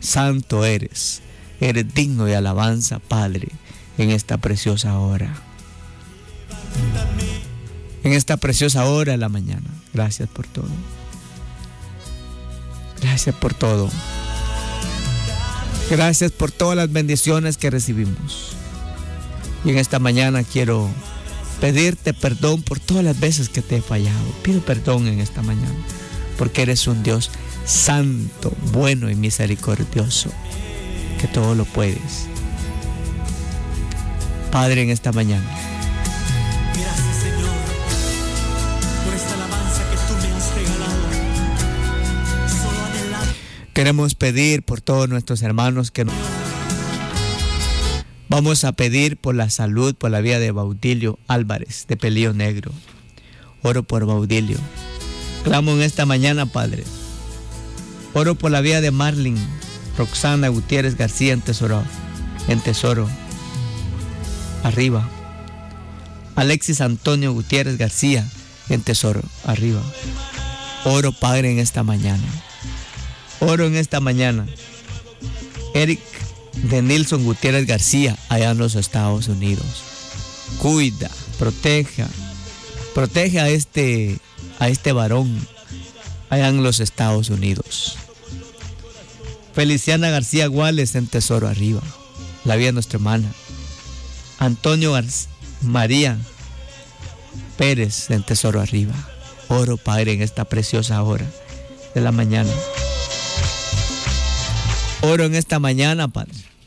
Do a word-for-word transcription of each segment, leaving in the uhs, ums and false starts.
Santo eres. Eres digno de alabanza, Padre, en esta preciosa hora. En esta preciosa hora de la mañana. Gracias por todo. Gracias por todo. Gracias por todas las bendiciones que recibimos. Y en esta mañana quiero pedirte perdón por todas las veces que te he fallado. Pido perdón en esta mañana, porque eres un Dios santo, bueno y misericordioso, que todo lo puedes. Padre, en esta mañana, gracias, Señor, por esta alabanza que tú me has regalado. Solo adelante. Queremos pedir por todos nuestros hermanos que nos... Vamos a pedir por la salud, por la vida de Baudilio Álvarez, de Pelillo Negro. Oro por Baudilio. Clamo en esta mañana, Padre. Oro por la vida de Marlin Roxana Gutiérrez García en Tesoro. En Tesoro. Arriba. Alexis Antonio Gutiérrez García en Tesoro. Arriba. Oro, Padre, en esta mañana. Oro en esta mañana. Eric de Nilson Gutiérrez García, allá en los Estados Unidos. Cuida, proteja, protege a este, a este varón allá en los Estados Unidos. Feliciana García Guales en Tesoro Arriba, la vida de nuestra hermana. Antonio García, María Pérez en Tesoro Arriba. Oro, Padre, en esta preciosa hora de la mañana. Oro en esta mañana, Padre.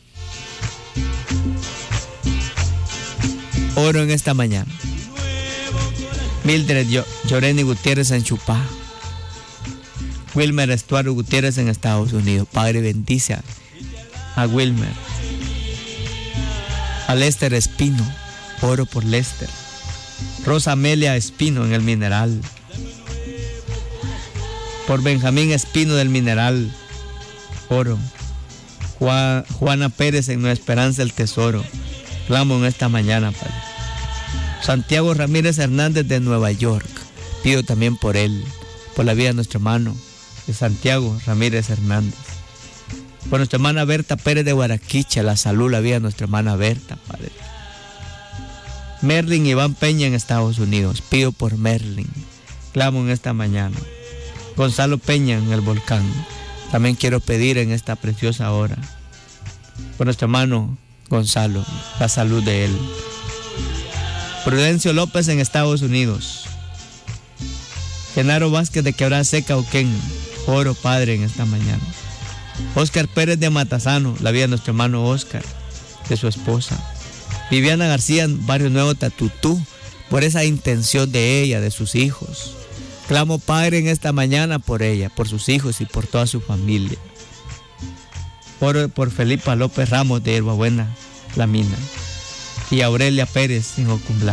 Oro en esta mañana. Mildred Lloreni Gutiérrez en Chupá. Wilmer Estuardo Gutiérrez en Estados Unidos. Padre, bendice a, a Wilmer. A Lester Espino. Oro por Lester. Rosa Amelia Espino en el Mineral. Por Benjamín Espino del Mineral. Oro. Juan, Juana Pérez en Nueva Esperanza del Tesoro. Clamo en esta mañana, Padre. Santiago Ramírez Hernández de Nueva York. Pido también por él, por la vida de nuestro hermano de Santiago Ramírez Hernández. Por nuestra hermana Berta Pérez de Guaraquicha, la salud, la vida de nuestra hermana Berta, Padre. Merlin Iván Peña en Estados Unidos. Pido por Merlin. Clamo en esta mañana. Gonzalo Peña en el Volcán. También quiero pedir en esta preciosa hora por nuestro hermano Gonzalo, la salud de él. Prudencio López en Estados Unidos. Genaro Vázquez de Quebrada Seca, Oquén. Oro, Padre, en esta mañana. Oscar Pérez de Matasano, la vida de nuestro hermano Oscar, de su esposa. Viviana García en Barrio Nuevo, Tatutú, por esa intención de ella, de sus hijos. Clamo, Padre, en esta mañana por ella, por sus hijos y por toda su familia. Oro por Felipa López Ramos de Hierbabuena, La Mina. Y Aurelia Pérez en Ocumblá.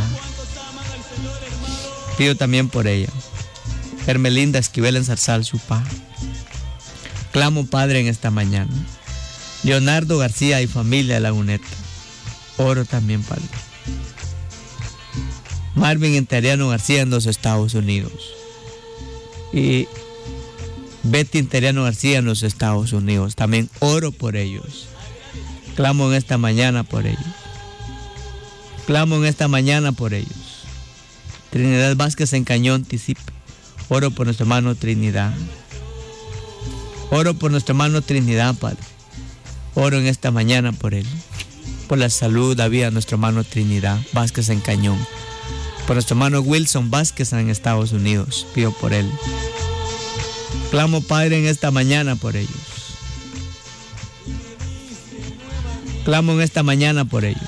Pido también por ella. Hermelinda Esquivel en Zarzal, Chupá. Clamo, Padre, en esta mañana. Leonardo García y familia de Laguneta. Oro también, Padre. Marvin Interiano García en los Estados Unidos. Y Betty Interiano García en los Estados Unidos. También oro por ellos. Clamo en esta mañana por ellos. Clamo en esta mañana por ellos. Trinidad Vázquez en Cañón, Tisipe. Oro por nuestro hermano Trinidad. Oro por nuestro hermano Trinidad, Padre. Oro en esta mañana por él. Por la salud, la vida de nuestro hermano Trinidad Vázquez en Cañón. Por nuestro hermano Wilson Vázquez en Estados Unidos. Pido por él. Clamo, Padre, en esta mañana por ellos. Clamo en esta mañana por ellos.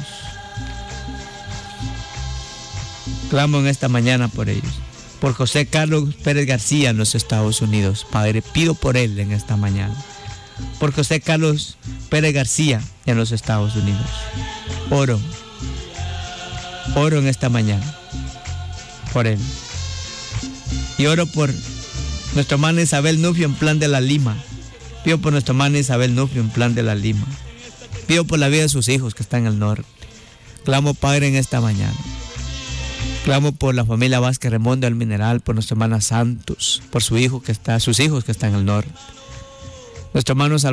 Clamo en esta mañana por ellos. Por José Carlos Pérez García en los Estados Unidos. Padre, pido por él en esta mañana. Por José Carlos Pérez García en los Estados Unidos. Oro. Oro en esta mañana por él. Y oro por nuestra hermana Isabel Nufio en Plan de la Lima. Pido por nuestra hermana Isabel Nufio en Plan de la Lima. Pido por la vida de sus hijos que están en el norte. Clamo, Padre, en esta mañana. Clamo por la familia Vázquez Remondo del Mineral, por nuestra hermana Santos, por su hijo que está, sus hijos que están en el norte. Nuestro hermano Salvador